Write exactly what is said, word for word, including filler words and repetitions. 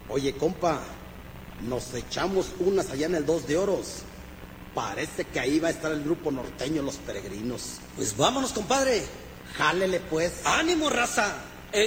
Oye, compa, nos echamos unas allá en el Dos de Oros. Parece que ahí va a estar el grupo norteño Los Peregrinos. Pues vámonos, compadre. Jálele, pues. ¡Ánimo, raza!